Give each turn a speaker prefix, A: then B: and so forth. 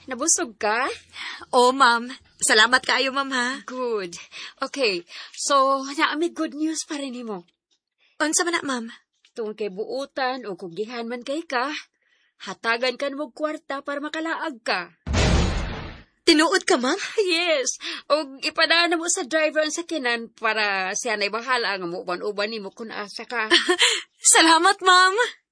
A: Nabusog ka?
B: Oh, ma'am. Salamat kaayo, ma'am, ha?
A: Good. Okay, so naami good news pa rin mo.
B: Unsa man na, ma'am?
A: Tungkol kay buutan o kung gihan man kay ka, hatagan ka mo kwarta para makalaag ka.
B: Tinuod ka, ma'am?
A: Yes, o ipadaan mo sa driver ang sakinan para siya na'y bahala nga mo uban-uban ni mo kung asa ka.
B: Salamat, ma'am.